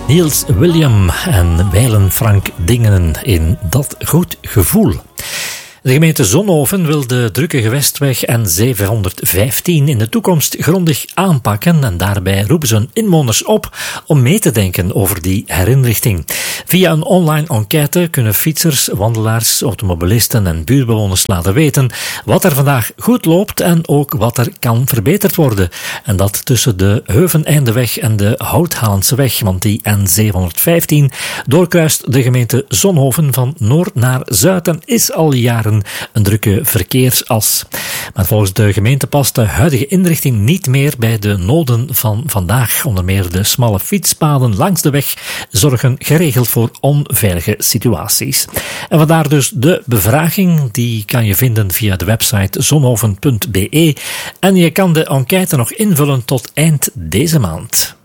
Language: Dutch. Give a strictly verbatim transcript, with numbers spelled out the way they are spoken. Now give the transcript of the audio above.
Niels William en wijlen Frank Dingenen in Dat Goed Gevoel. De gemeente Zonhoven wil de drukke gewestweg N zevenhonderdvijftien in de toekomst grondig aanpakken en daarbij roepen ze hun inwoners op om mee te denken over die herinrichting. Via een online enquête kunnen fietsers, wandelaars, automobilisten en buurtbewoners laten weten wat er vandaag goed loopt en ook wat er kan verbeterd worden. En dat tussen de Heuveneindeweg en de Houthalenseweg, want die N zevenhonderdvijftien doorkruist de gemeente Zonhoven van noord naar zuid en is al jaren een drukke verkeersas. Maar volgens de gemeente past de huidige inrichting niet meer bij de noden van vandaag. Onder meer de smalle fietspaden langs de weg zorgen geregeld voor onveilige situaties. En vandaar dus de bevraging, die kan je vinden via de website zonhoven punt be en je kan de enquête nog invullen tot eind deze maand.